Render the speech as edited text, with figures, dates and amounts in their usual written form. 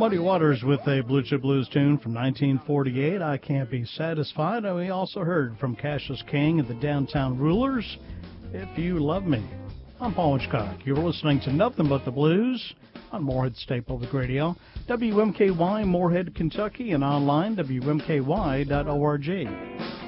Muddy Waters with a Blue Chip Blues tune from 1948, I Can't Be Satisfied. And we also heard from Cassius King and the Downtown Rulers, If You Love Me. I'm Paul Hitchcock. You're listening to Nothing But the Blues on Moorhead State Public Radio, WMKY, Moorhead, Kentucky, and online, WMKY.org.